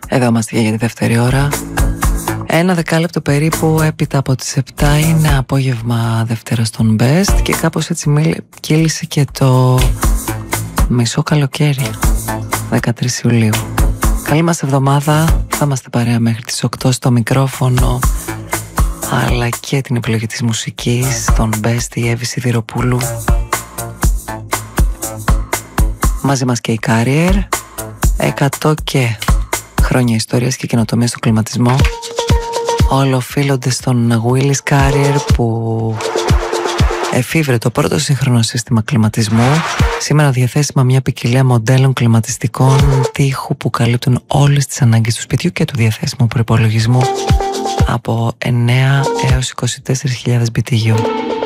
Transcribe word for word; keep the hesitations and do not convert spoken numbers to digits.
Εδώ είμαστε για τη δεύτερη ώρα. Ένα δεκάλεπτο περίπου έπειτα από τις επτά είναι απόγευμα Δευτέρα στον Best και κάπως έτσι κύλησε και το μισό καλοκαίρι, δεκατρείς Ιουλίου. Καλή μας εβδομάδα, θα είμαστε παρέα μέχρι τις οκτώ στο μικρόφωνο αλλά και την επιλογή της μουσικής, τον Best, η Εύη Σιδηροπούλου. Μαζί μας και η Carrier, εκατό και χρόνια ιστορίας και καινοτομία στο κλιματισμό. Όλοι οφείλονται στον Willis Carrier που εφήβρε το πρώτο σύγχρονο σύστημα κλιματισμού. Σήμερα διαθέσιμα μια ποικιλία μοντέλων κλιματιστικών τοίχου που καλύπτουν όλες τις ανάγκες του σπιτιού και του διαθέσιμου προϋπολογισμού από εννέα έως είκοσι τέσσερις χιλιάδες μπι τι γιου.